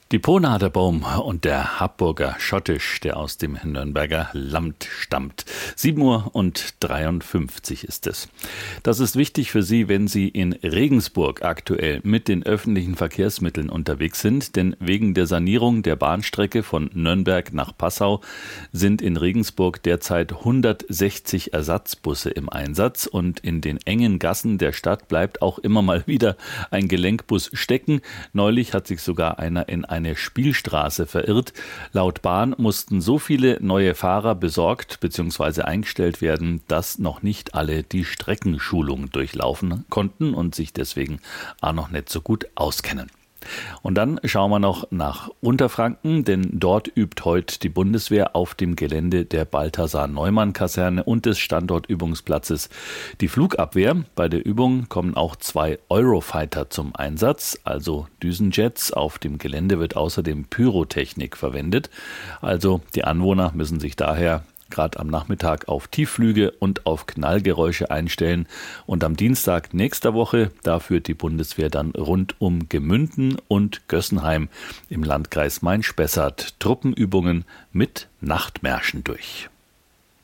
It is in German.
Die Ponaderbaum und der Habburger Schottisch, der aus dem Nürnberger Land stammt. 7:53 ist es. Das ist wichtig für Sie, wenn Sie in Regensburg aktuell mit den öffentlichen Verkehrsmitteln unterwegs sind, denn wegen der Sanierung der Bahnstrecke von Nürnberg nach Passau sind in Regensburg derzeit 160 Ersatzbusse im Einsatz und in den engen Gassen der Stadt bleibt auch immer mal wieder ein Gelenkbus stecken. Neulich hat sich sogar einer in eine Spielstraße verirrt. Laut Bahn mussten so viele neue Fahrer besorgt bzw. eingestellt werden, dass noch nicht alle die Streckenschulung durchlaufen konnten und sich deswegen auch noch nicht so gut auskennen. Und dann schauen wir noch nach Unterfranken, denn dort übt heute die Bundeswehr auf dem Gelände der Balthasar-Neumann-Kaserne und des Standortübungsplatzes die Flugabwehr. Bei der Übung kommen auch 2 Eurofighter zum Einsatz, also Düsenjets. Auf dem Gelände wird außerdem Pyrotechnik verwendet. Also die Anwohner müssen sich daher gerade am Nachmittag auf Tiefflüge und auf Knallgeräusche einstellen. Und am Dienstag nächster Woche, da führt die Bundeswehr dann rund um Gemünden und Gössenheim im Landkreis Main-Spessart Truppenübungen mit Nachtmärschen durch.